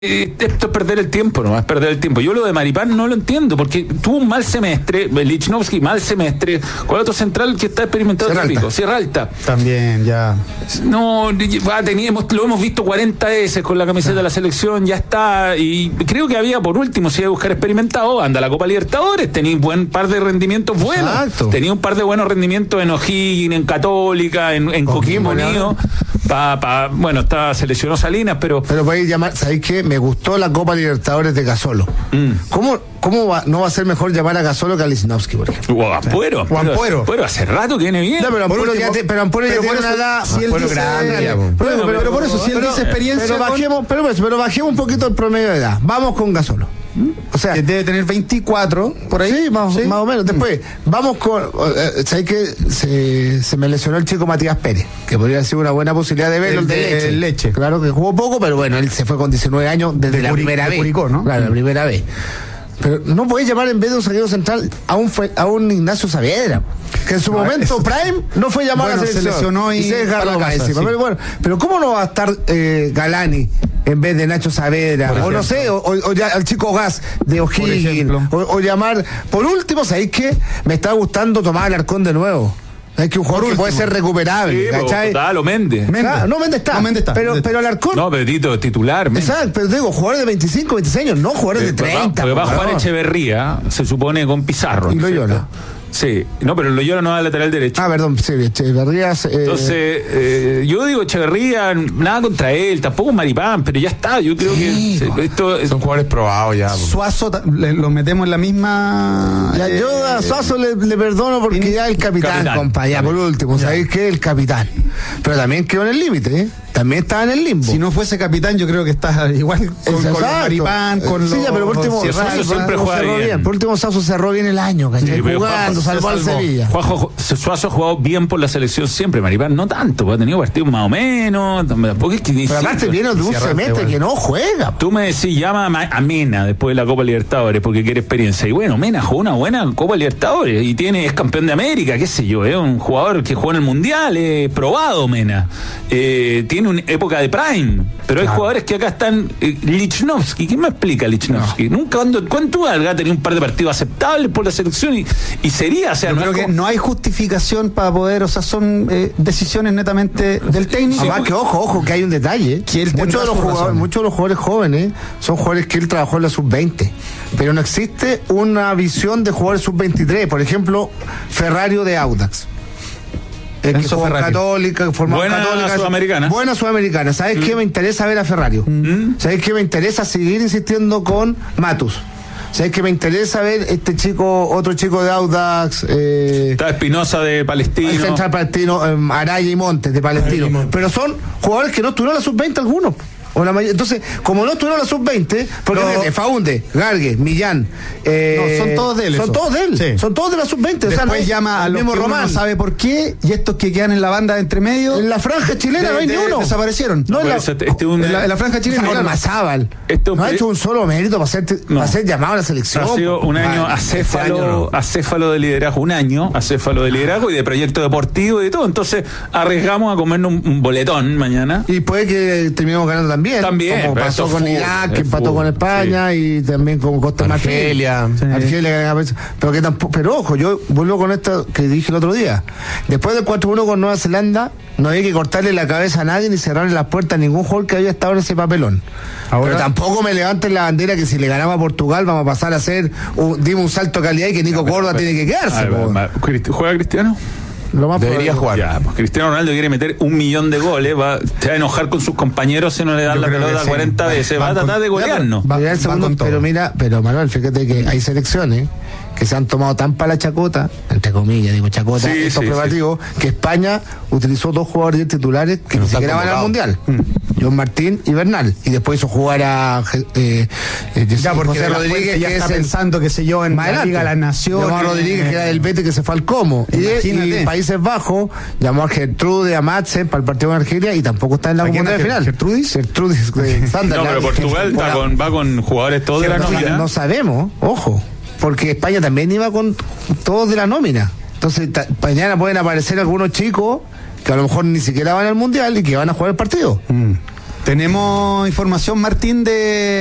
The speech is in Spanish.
Esto es perder el tiempo, no es perder el tiempo. Yo lo de Maripán no lo entiendo, porque tuvo un mal semestre, Lichnowsky, mal semestre. ¿Cuál otro central que está experimentado? Sierra Alta. También, ya. No, lo hemos visto 40 veces con la camiseta de la selección, ya está. Y creo que había, por último, si hay que buscar experimentado, anda la Copa Libertadores, tenía un buen par de rendimientos buenos. Exacto. Tenía un par de buenos rendimientos en O'Higgins, en Católica, en Coquimbo Unido. Bueno, seleccionó Salinas, pero podéis llamar, ¿sabéis qué? Me gustó la Copa Libertadores de Gasolo. ¿Cómo no va a ser mejor llamar a Gasolo que a Lichnowsky, por ejemplo? O Ampuero. Pero hace rato que viene bien. No, pero Ampuero ya tiene una edad. Pero por eso, si él dice experiencia. Pero bajemos un poquito el promedio de edad. Vamos con Gasolo. O sea, que debe tener 24 por ahí. Sí, más o menos. Después, vamos con. ¿Sabes qué? Se me lesionó el chico Matías Pérez, que podría ser una buena posibilidad de verlo. El Leche. Claro que jugó poco, pero bueno, él se fue con 19 años desde la primera vez. Curicó, ¿no? Claro, la primera vez. Pero no podéis llamar en vez de un zaguero central a un Ignacio Saavedra, que en su momento prime no fue llamado a la selección. Se lesionó y se desgarró encima. Pero ¿cómo no va a estar Galani en vez de Nacho Saavedra? O no sé, o ya al chico Gas de O'Higgins, o llamar. Por último, ¿sabéis qué? Me está gustando Tomás Alarcón de nuevo. Es que un jugador que puede ser recuperable, ¿cachai? Claro, Méndez. Méndez está. Pero Alarcón. No, pero Tito, titular. Exacto, pero digo, jugadores de 25, 26 años, no jugadores de 30. Porque va a jugar Echeverría, se supone, con Pizarro. Y Loyola. Sí, no, pero Loyola no va al lateral derecho. Perdón, sí, Echeverría. Entonces, yo digo Echeverría, nada contra él, tampoco Maripán, pero ya está. Yo creo que son jugadores probados ya. Suazo, lo metemos en la misma. Yo a Suazo le perdono porque ya el capitán, compa, ya por último, ¿sabéis qué? El capitán. Pero también quedó en el límite, ¿eh? También estaba en el limbo. Si no fuese capitán, yo creo que estás igual con Maripán, con sí, pero por último, siempre juega bien. Por último, Suazo cerró bien el año, ¿cachai? Jugando, salvó al Sevilla. Suazo ha jugado bien por la selección siempre, Maripán no tanto, porque ha tenido partidos más o menos. Tampoco es que pero aparte viene de un semestre que no juega. Tú me decís, llama a Mena después de la Copa Libertadores porque quiere experiencia. Y bueno, Mena jugó una buena Copa Libertadores y es campeón de América, qué sé yo, es un jugador que jugó en el Mundial, probado Mena. Tiene una época de prime, pero hay jugadores que acá están. Lichnowsky, ¿quién me explica Lichnowsky? Nunca, ¿cuánto ha tenido un par de partidos aceptables por la selección y sería, o sea, yo creo que no hay justificación para poder, o sea, son decisiones netamente del técnico. Además que ojo, que hay un detalle, que muchos de los jugadores jóvenes son jugadores que él trabajó en la sub-20, pero no existe una visión de jugadores sub-23, por ejemplo, Ferrario de Audax. Que fue Católica, formó Católica. Buena Sudamericana. ¿Sabes qué me interesa ver a Ferrario? ¿Sabes qué me interesa seguir insistiendo con Matus? ¿Sabes qué me interesa ver otro chico de Audax? Está Espinosa de Palestino. El central palestino, Araya y Montes de Palestino. Pero son jugadores que no estuvieron a la sub-20 algunos. Entonces, como no estuvieron a la sub-20, porque Faunde, Gargue, Millán, son todos de él. Son todos de la sub-20. Después llama a los mismo Román, no sabe por qué, y estos que quedan en la banda de entre medio. En la franja chilena no hay ni uno. Desaparecieron. No, en la franja chilena no hay Mazábal. No ha hecho un solo mérito para ser llamado a la selección. Ha sido un año acéfalo de liderazgo, acéfalo de liderazgo y de proyecto deportivo y de todo. Entonces, arriesgamos a comernos un boletón mañana. Y puede que terminemos ganando también, como pasó con Irak, que empató con España, y también con Costa Argelia. Pero ojo, yo vuelvo con esto que dije el otro día. Después del 4-1 con Nueva Zelanda, no había que cortarle la cabeza a nadie ni cerrarle las puertas a ningún jugador que había estado en ese papelón. Pero tampoco me levanten la bandera que si le ganamos a Portugal vamos a pasar a hacer un salto de calidad y que Nico Córdoba tiene que quedarse. ¿Juega Cristiano? Debería jugar. Ya, pues Cristiano Ronaldo quiere meter 1 millón de goles, se va a enojar con sus compañeros si no le dan la pelota 40 veces, va a tratar de golearnos. Pero Manuel, fíjate que hay selecciones que se han tomado tan para la chacota, entre comillas, estos preparativos, que España utilizó 2 jugadores titulares que ni siquiera van al Mundial. John Martín y Bernal. Y después hizo jugar a porque José Rodríguez ya está pensando, qué sé yo, en la Liga de las Naciones. Llamó a Rodríguez, que era del Betis, que se fue al Como. Y Países Bajos llamó a Gertrude, a Madsen para el partido con Argelia y tampoco está en la comunidad de final. Gertrudis No, pero Portugal va con jugadores todos de la nómina. No sabemos, ojo. Porque España también iba con todos de la nómina. Entonces, mañana pueden aparecer algunos chicos que a lo mejor ni siquiera van al Mundial y que van a jugar el partido. Tenemos información, Martín, de